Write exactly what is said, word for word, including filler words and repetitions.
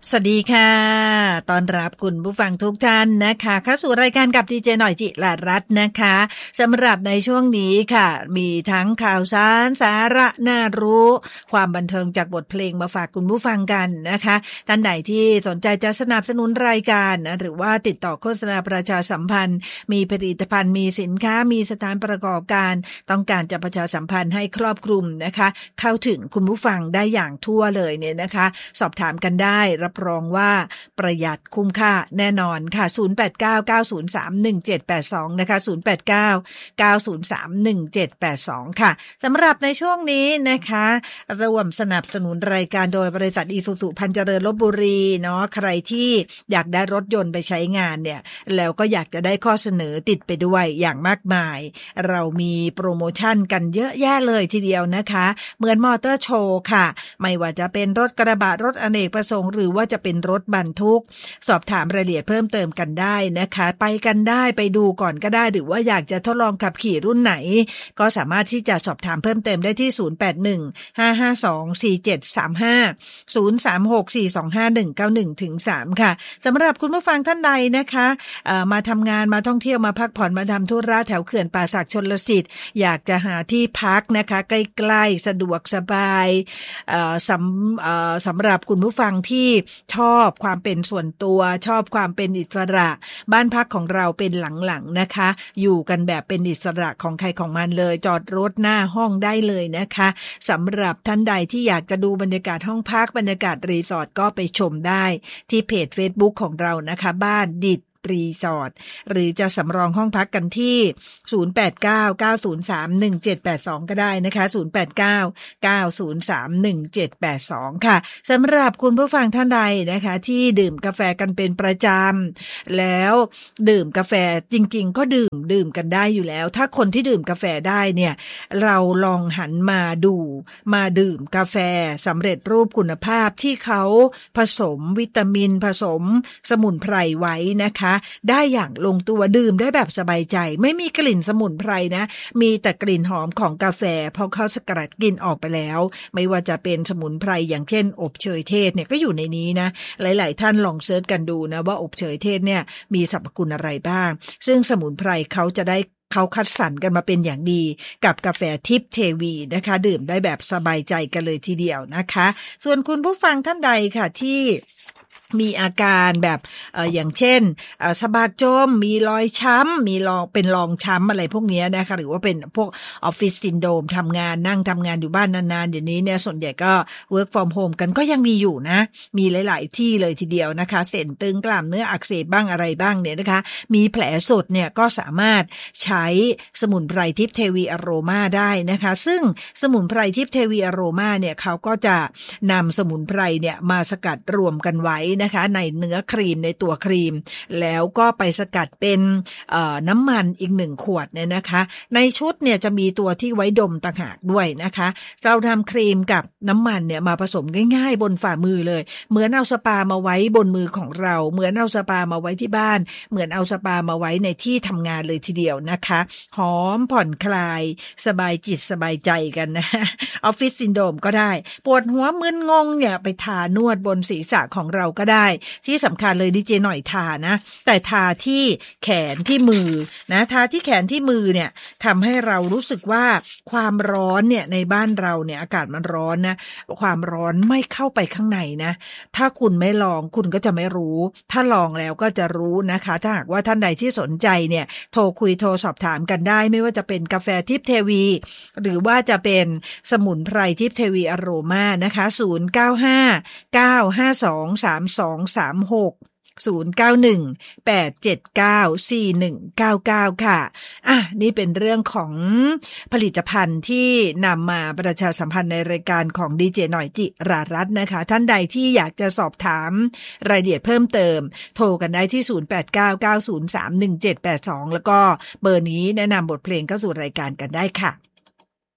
สวัสดีค่ะต้อนรับคุณผู้ฟังทุกท่านนะคะเข้าสู่รายการกับดีเจหน่อยจิรารัตน์นะคะสำหรับในช่วงนี้ค่ะมีทั้งข่าวสารสาระน่ารู้ความบันเทิงจากบทเพลงมาฝากคุณผู้ฟังกันนะคะท่านใดที่สนใจจะสนับสนุนรายการนะหรือว่าติดต่อโฆษณาประชาสัมพันธ์มีผลิตภัณฑ์มีสินค้ามีสถานประกอบการต้องการจะประชาสัมพันธ์ให้ครอบคลุมนะคะเข้าถึงคุณผู้ฟังได้อย่างทั่วเลยเนี่ยนะคะสอบถามกันได้รับรองว่าประหยัดคุ้มค่าแน่นอนค่ะศูนย์ แปด เก้า เก้า ศูนย์ สาม หนึ่ง เจ็ด แปด สองนะคะศูนย์ แปด เก้า เก้า ศูนย์ สาม หนึ่ง เจ็ด แปด สองค่ะสำหรับในช่วงนี้นะคะร่วมสนับสนุนรายการโดยบริษัทอีซูซูพันเจริญลพบุรีเนาะใครที่อยากได้รถยนต์ไปใช้งานเนี่ยแล้วก็อยากจะได้ข้อเสนอติดไปด้วยอย่างมากมายเรามีโปรโมชั่นกันเยอะแยะเลยทีเดียวนะคะเหมือนมอเตอร์โชว์ค่ะไม่ว่าจะเป็นรถกระบะรถอเนกประสงค์หรือว่าจะเป็นรถบรรทุกสอบถามรายละเอียดเพิ่มเติมกันได้นะคะไปกันได้ไปดูก่อนก็ได้หรือว่าอยากจะทดลองขับขี่รุ่นไหนก็สามารถที่จะสอบถามเพิ่มเติมได้ที่ศูนย์ แปด หนึ่ง ห้า ห้า สอง สี่ เจ็ด สาม ห้า ศูนย์ สาม หก สี่ สอง ห้า หนึ่ง เก้า หนึ่ง ถึง สามค่ะสำหรับคุณผู้ฟังท่านใดนะคะเอ่อมาทำงานมาท่องเที่ยวมาพักผ่อนมาทำธุระแถวเขื่อนป่าสักชลสิทธิ์อยากจะหาที่พักนะคะใกล้ๆสะดวกสบายเอ่อสำเอ่อสำหรับคุณผู้ฟังที่ชอบความเป็นส่วนตัวชอบความเป็นอิสระบ้านพักของเราเป็นหลังๆนะคะอยู่กันแบบเป็นอิสระของใครของมันเลยจอดรถหน้าห้องได้เลยนะคะสำหรับท่านใดที่อยากจะดูบรรยากาศห้องพักบรรยากาศรีสอร์ทก็ไปชมได้ที่เพจ Facebook ของเรานะคะบ้านดิดรีสอร์ทหรือจะสำรองห้องพักกันที่ศูนย์ แปด เก้า เก้า ศูนย์ สาม หนึ่ง เจ็ด แปด สองก็ได้นะคะศูนย์ แปด เก้า เก้า ศูนย์ สาม หนึ่ง เจ็ด แปด สองค่ะสำหรับคุณผู้ฟังท่านใดนะคะที่ดื่มกาแฟกันเป็นประจำแล้วดื่มกาแฟจริงๆก็ดื่มดื่มกันได้อยู่แล้วถ้าคนที่ดื่มกาแฟได้เนี่ยเราลองหันมาดูมาดื่มกาแฟสำเร็จรูปคุณภาพที่เขาผสมวิตามินผสมสมุนไพรไว้นะคะได้อย่างลงตัวดื่มได้แบบสบายใจไม่มีกลิ่นสมุนไพรนะมีแต่กลิ่นหอมของกาแฟพอเขาสกัดกลิ่นออกไปแล้วไม่ว่าจะเป็นสมุนไพรอย่างเช่นอบเชยเทศเนี่ยก็อยู่ในนี้นะหลายๆท่านลองเสิร์ชกันดูนะว่าอบเชยเทศเนี่ยมีสรรพคุณอะไรบ้างซึ่งสมุนไพรเขาจะได้เขาคัดสรรกันมาเป็นอย่างดีกับกาแฟทิพย์เทวีนะคะดื่มได้แบบสบายใจกันเลยทีเดียวนะคะส่วนคุณผู้ฟังท่านใดค่ะที่มีอาการแบบเอ่ออย่างเช่นเอ่อสะบักจมมีรอยช้ำมีรองเป็นรองช้ำอะไรพวกนี้นะคะหรือว่าเป็นพวกออฟฟิศซินโดรมทำงานนั่งทำงานอยู่บ้านนานๆเดี๋ยวนี้เนี่ยส่วนใหญ่ก็ work from home กันก็ยังมีอยู่นะมีหลายๆที่เลยทีเดียวนะคะเส้นตึงกล้ามเนื้ออักเสบบ้างอะไรบ้างเนี่ยนะคะมีแผลสดเนี่ยก็สามารถใช้สมุนไพรทิพย์เทวีอโรมาได้นะคะซึ่งสมุนไพรทิพย์เทวีอโรมาเนี่ยเขาก็จะนำสมุนไพรเนี่ยมาสกัดรวมกันไว้นะคะในเนื้อครีมในตัวครีมแล้วก็ไปสกัดเป็นเอ่อน้ำมันอีกหนึ่งขวดเนี่ยนะคะในชุดเนี่ยจะมีตัวที่ไว้ดมต่างหากด้วยนะคะเราทำครีมกับน้ำมันเนี่ยมาผสมง่ายๆบนฝ่ามือเลยเหมือนเอาสปามาไว้บนมือของเราเหมือนเอาสปามาไว้ที่บ้านเหมือนเอาสปามาไว้ในที่ทำงานเลยทีเดียวนะคะหอมผ่อนคลายสบายจิตสบายใจกันนะออฟฟิศซินโดรมก็ได้ปวดหัวมึนงงเนี่ยไปทานวดบนศีรษะของเราก็ได้ที่สำคัญเลยดีเจหน่อยทานะแต่ทาที่แขนที่มือนะทาที่แขนที่มือเนี่ยทำให้เรารู้สึกว่าความร้อนเนี่ยในบ้านเราเนี่ยอากาศมันร้อนนะความร้อนไม่เข้าไปข้างในนะถ้าคุณไม่ลองคุณก็จะไม่รู้ถ้าลองแล้วก็จะรู้นะคะถ้าหากว่าท่านใดที่สนใจเนี่ยโทรคุยโทรสอบถามกันได้ไม่ว่าจะเป็นกาแฟทิพย์เทวีหรือว่าจะเป็นสมุนไพรทิพย์เทวีอโรมานะคะศูนย์ เก้า ห้า เก้า ห้า สอง สาม สอง สาม หก ศูนย์ เก้า หนึ่ง แปด เจ็ด เก้า สี่ หนึ่ง เก้า เก้าค่ะอ่ะนี่เป็นเรื่องของผลิตภัณฑ์ที่นำมาประชาสัมพันธ์ในรายการของดีเจหน่อยจิรารัตน์นะคะท่านใดที่อยากจะสอบถามรายละเอียดเพิ่มเติมโทรกันได้ที่ศูนย์ แปด เก้า เก้า ศูนย์ สาม หนึ่ง เจ็ด แปด สองแล้วก็เบอร์นี้แนะนำบทเพลงเข้าสู่รายการกันได้ค่ะ